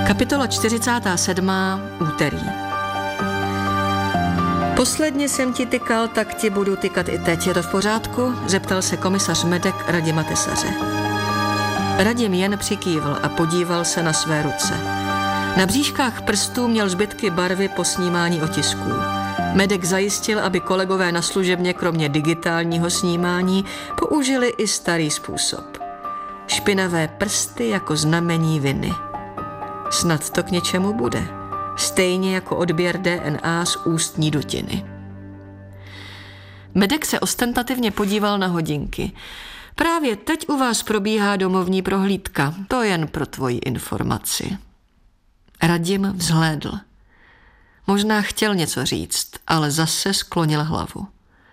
Kapitola 47. Úterý. Posledně jsem ti tykal, tak ti budu tykat i teď. Je to v pořádku? Zeptal se komisař Medek Radima Tesaře. Radim jen přikývl a podíval se na své ruce. Na bříškách prstů měl zbytky barvy po snímání otisků. Medek zajistil, aby kolegové na služebně kromě digitálního snímání použili i starý způsob. Špinavé prsty jako znamení viny. Snad to k něčemu bude. Stejně jako odběr DNA z ústní dutiny. Medek se ostentativně podíval na hodinky. Právě teď u vás probíhá domovní prohlídka. To jen pro tvoji informaci. Radim vzhlédl. Možná chtěl něco říct, ale zase sklonil hlavu.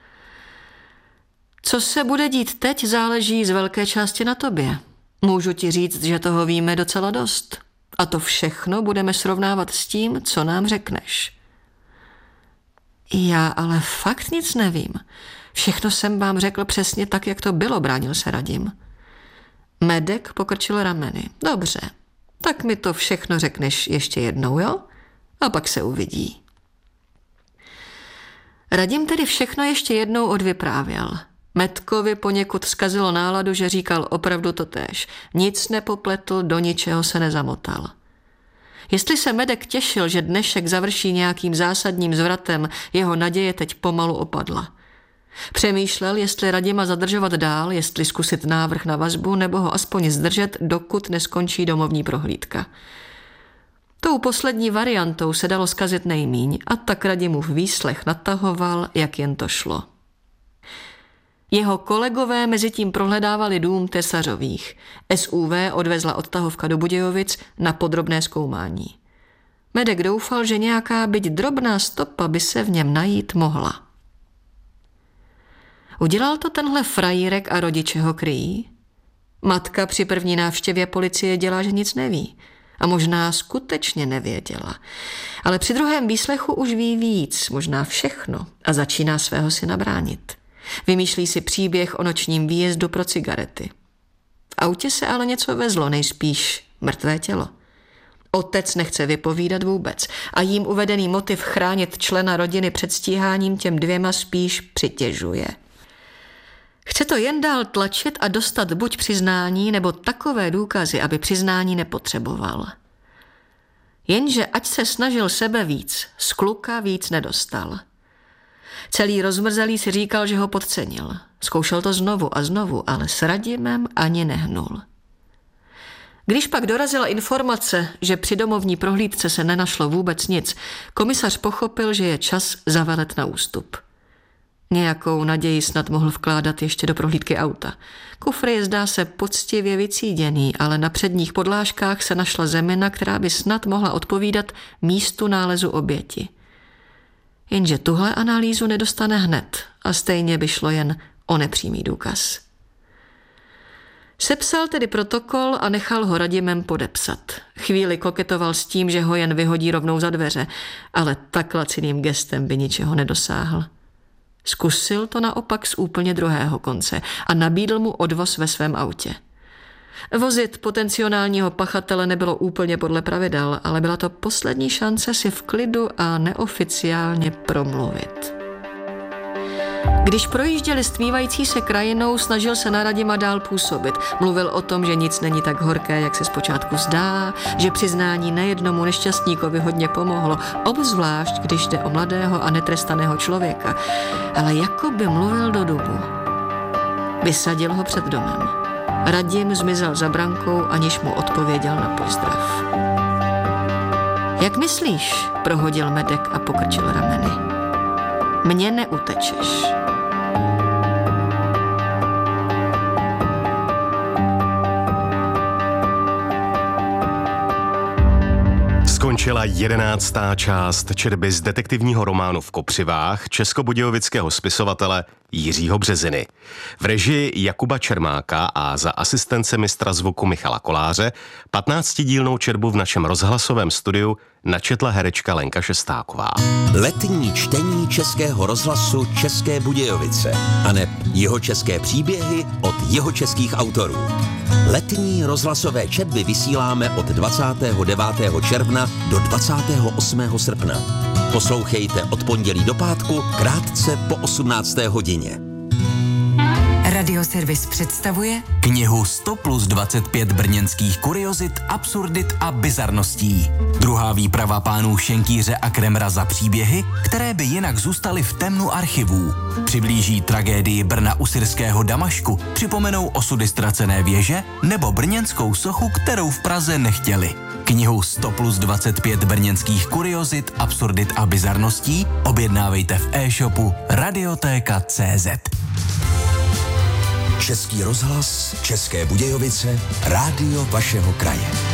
Co se bude dít teď, záleží z velké části na tobě. Můžu ti říct, že toho víme docela dost. A to všechno budeme srovnávat s tím, co nám řekneš. Já ale fakt nic nevím. Všechno jsem vám řekl přesně tak, jak to bylo, bránil se Radim. Medek pokrčil rameny. Dobře, tak mi to všechno řekneš ještě jednou, jo? A pak se uvidí. Radim tedy všechno ještě jednou odvyprávěl. Medkovi poněkud zkazilo náladu, že říkal opravdu totéž. Nic nepopletl, do ničeho se nezamotal. Jestli se Medek těšil, že dnešek završí nějakým zásadním zvratem, jeho naděje teď pomalu opadla. Přemýšlel, jestli Radima zadržovat dál, jestli zkusit návrh na vazbu, nebo ho aspoň zdržet, dokud neskončí domovní prohlídka. Tou poslední variantou se dalo zkazit nejmíň a tak Radimův výslech natahoval, jak jen to šlo. Jeho kolegové mezitím prohledávali dům Tesařových. SUV odvezla odtahovka do Budějovic na podrobné zkoumání. Medek doufal, že nějaká byť drobná stopa by se v něm najít mohla. Udělal to tenhle frajírek a rodiče ho kryjí? Matka při první návštěvě policie dělá, že nic neví. A možná skutečně nevěděla. Ale při druhém výslechu už ví víc, možná všechno, a začíná svého syna bránit. Vymýšlí si příběh o nočním výjezdu pro cigarety. V autě se ale něco vezlo, nejspíš mrtvé tělo. Otec nechce vypovídat vůbec a jím uvedený motiv chránit člena rodiny před stíháním těm dvěma spíš přitěžuje. Chce to jen dál tlačit a dostat buď přiznání, nebo takové důkazy, aby přiznání nepotřeboval. Jenže ať se snažil sebe víc, z kluka víc nedostal. Celý rozmrzelý si říkal, že ho podcenil. Zkoušel to znovu a znovu, ale s Radimem ani nehnul. Když pak dorazila informace, že při domovní prohlídce se nenašlo vůbec nic, komisař pochopil, že je čas zavelet na ústup. Nějakou naději snad mohl vkládat ještě do prohlídky auta. Kufr je, zdá se, poctivě vycíděný, ale na předních podlážkách se našla zemina, která by snad mohla odpovídat místu nálezu oběti. Jenže tuhle analýzu nedostane hned a stejně by šlo jen o nepřímý důkaz. Sepsal tedy protokol a nechal ho Radimem podepsat. Chvíli koketoval s tím, že ho jen vyhodí rovnou za dveře, ale tak laciným gestem by ničeho nedosáhl. Zkusil to naopak z úplně druhého konce a nabídl mu odvoz ve svém autě. Vozit potenciálního pachatele nebylo úplně podle pravidel, ale byla to poslední šance si v klidu a neoficiálně promluvit. Když projížděli stmívající se krajinou, snažil se na Radima dál působit. Mluvil o tom, že nic není tak horké, jak se zpočátku zdá, že přiznání nejednomu nešťastníkovi hodně pomohlo, obzvlášť když jde o mladého a netrestaného člověka. Ale jako by mluvil do dubu. Vysadil ho před domem. Radim zmizel za brankou, aniž mu odpověděl na pozdrav. Jak myslíš? Prohodil Medek a pokrčil rameny. Mně neutečeš. Skončila 11. část četby z detektivního románu V kopřivách českobudějovického spisovatele Jiřího Březiny. V režii Jakuba Čermáka a za asistence mistra zvuku Michala Koláře 15dílnou četbu v našem rozhlasovém studiu načetla herečka Lenka Šestáková. Letní čtení Českého rozhlasu České Budějovice aneb jihočeské příběhy od jihočeských autorů. Letní rozhlasové četby vysíláme od 29. června do 28. srpna. Poslouchejte od pondělí do pátku krátce po 18. hodině. Radioservis představuje knihu 100 plus 25 brněnských kuriozit, absurdit a bizarností. Druhá výprava pánů Šenkýře a Kremra za příběhy, které by jinak zůstaly v temnu archivů. Přiblíží tragédii Brna u syrského Damašku, připomenou osudy ztracené věže nebo brněnskou sochu, kterou v Praze nechtěli. Knihu 100 plus 25 brněnských kuriozit, absurdit a bizarností objednávejte v e-shopu Radiotéka.cz. Český rozhlas, České Budějovice, rádio vašeho kraje.